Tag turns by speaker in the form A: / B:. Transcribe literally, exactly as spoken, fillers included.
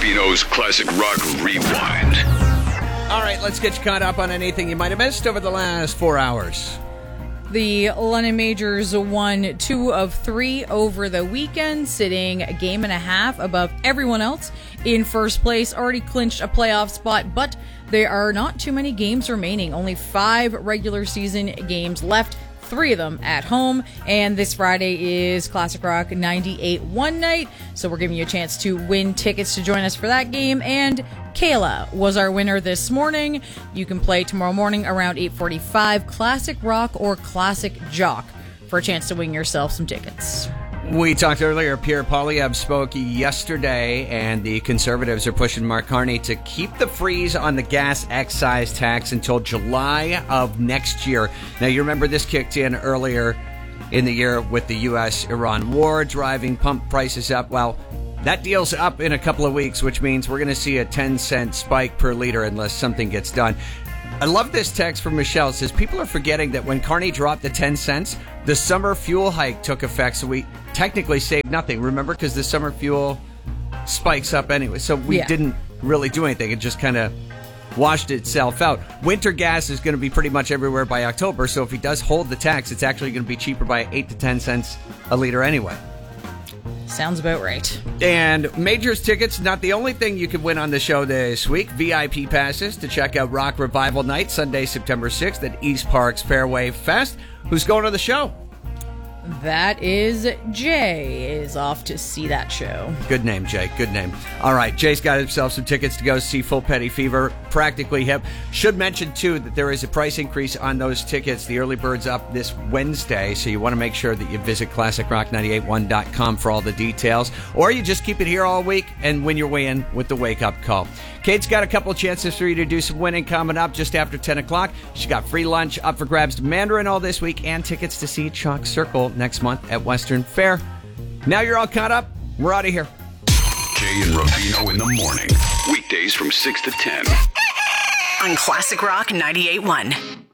A: Rubino's Classic Rock Rewind.
B: All right, let's get you caught up on anything you might have missed over the last four hours.
C: The London Majors won two of three over the weekend, sitting a game and a half above everyone else in first place. Already clinched a playoff spot, but there are not too many games remaining. Only five regular season games left, three of them at home. And this Friday is Classic Rock ninety-eight one night, so we're giving you a chance to win tickets to join us for that game. And Kayla was our winner this morning. You can play tomorrow morning around eight forty-five, Classic Rock or Classic Jock, for a chance to win yourself some tickets.
B: We talked earlier, Pierre Poilievre spoke yesterday, and the Conservatives are pushing Mark Carney to keep the freeze on the gas excise tax until July of next year. Now, you remember this kicked in earlier in the year with the U S Iran war, driving pump prices up. Well, that deal's up in a couple of weeks, which means we're going to see a ten cent spike per liter unless something gets done. I love this text from Michelle. It says, people are forgetting that when Carney dropped the ten cents, the summer fuel hike took effect, so we technically saved nothing. Remember, because the summer fuel spikes up anyway, so we
C: yeah.
B: didn't really do anything. It just kind of washed itself out. Winter gas is going to be pretty much everywhere by October, so if he does hold the tax, it's actually going to be cheaper by eight to ten cents a liter anyway.
C: Sounds about right.
B: And Majors tickets, not the only thing you can win on the show this week. V I P passes to check out Rock Revival Night, Sunday, September sixth at East Park's Fairway Fest. Who's going to the show?
C: That is Jay is off to see that show.
B: Good name, Jay. Good name. All right, Jay's got himself some tickets to go see Full Petty Fever, Practically Hip. Should mention, too, that there is a price increase on those tickets. The early bird's up this Wednesday, so you want to make sure that you visit classic rock nine eight one dot com for all the details. Or you just keep it here all week and win your way in with the wake-up call. Kate's got a couple of chances for you to do some winning coming up just after ten o'clock. She's got free lunch up for grabs to Mandarin all this week and tickets to see Chalk Circle next month at Western Fair. Now you're all caught up. We're out of here.
A: Jay and Rubino in the morning. Weekdays from six to ten.
D: On Classic Rock ninety-eight one.